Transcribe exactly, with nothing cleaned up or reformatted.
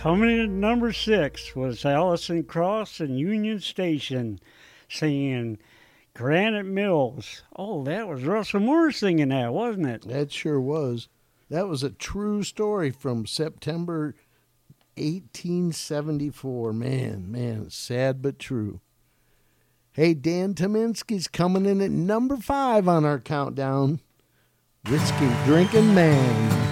Coming in at number six was Allison Cross and Union Station singing Granite Mills. Oh, that was Russell Moore singing that, wasn't it? That sure was. That was a true story from September eighteen seventy-four. Man, man, sad but true. Hey, Dan Tominski's coming in at number five on our countdown. Whiskey Drinking Man.